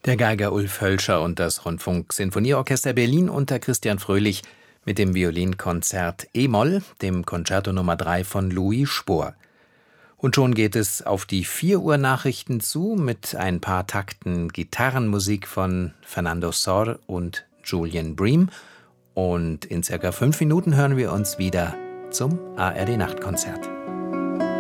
Der Geiger Ulf Hölscher und das Rundfunk-Sinfonieorchester Berlin unter Christian Fröhlich mit dem Violinkonzert E-Moll, dem Concerto Nummer 3 von Louis Spohr. Und schon geht es auf die 4 Uhr Nachrichten zu mit ein paar Takten Gitarrenmusik von Fernando Sor und Julian Bream. Und in circa 5 Minuten hören wir uns wieder zum ARD Nachtkonzert.